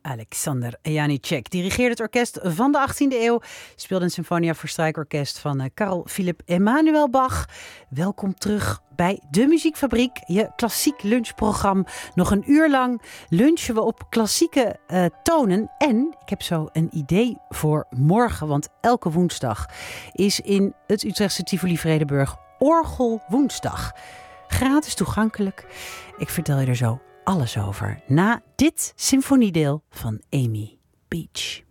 Alexander Janicek dirigeerde het orkest van de 18e eeuw. Speelde een symfonia voor strijkorkest van Carl Philipp Emanuel Bach. Welkom terug bij De Muziekfabriek, je klassiek lunchprogramma. Nog een uur lang lunchen we op klassieke tonen. En ik heb zo een idee voor morgen, want elke woensdag is in het Utrechtse Tivoli-Vredenburg Orgelwoensdag. Gratis toegankelijk. Ik vertel je er zo alles over na dit symfoniedeel van Amy Beach.